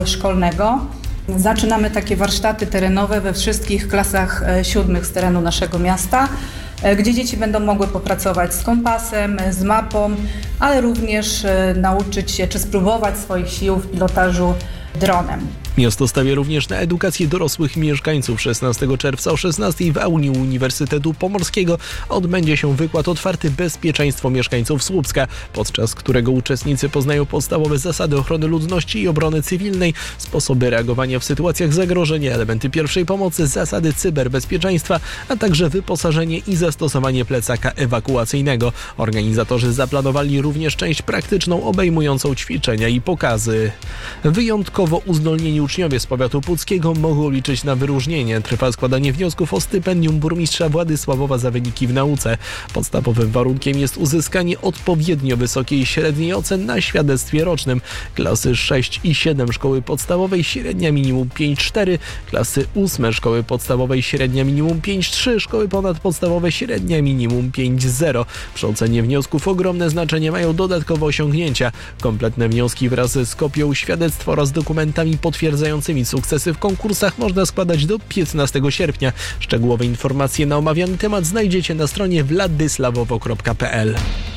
szkolnego. Zaczynamy takie warsztaty terenowe we wszystkich klasach 7 z terenu naszego miasta, gdzie dzieci będą mogły popracować z kompasem, z mapą, ale również nauczyć się czy spróbować swoich sił w pilotażu dronem. Miasto stawia również na edukację dorosłych mieszkańców. 16 czerwca o 16 w auli Uniwersytetu Pomorskiego odbędzie się wykład otwarty Bezpieczeństwo mieszkańców Słupska, podczas którego uczestnicy poznają podstawowe zasady ochrony ludności i obrony cywilnej, sposoby reagowania w sytuacjach zagrożenia, elementy pierwszej pomocy, zasady cyberbezpieczeństwa, a także wyposażenie i zastosowanie plecaka ewakuacyjnego. Organizatorzy zaplanowali również część praktyczną obejmującą ćwiczenia i pokazy. Wyjątkowo uzdolnieni uczniowie z powiatu puckiego mogą liczyć na wyróżnienie. Trwa składanie wniosków o stypendium burmistrza Władysławowa za wyniki w nauce. Podstawowym warunkiem jest uzyskanie odpowiednio wysokiej średniej ocen na świadectwie rocznym. Klasy 6 i 7 szkoły podstawowej średnia minimum 5,4, klasy 8 szkoły podstawowej średnia minimum 5,3, szkoły ponadpodstawowe średnia minimum 5,0. Przy ocenie wniosków ogromne znaczenie mają dodatkowe osiągnięcia. Kompletne wnioski wraz z kopią świadectwa oraz dokumentami potwierdzającymi sukcesy w konkursach można składać do 15 sierpnia. Szczegółowe informacje na omawiany temat znajdziecie na stronie wladyslawowo.pl.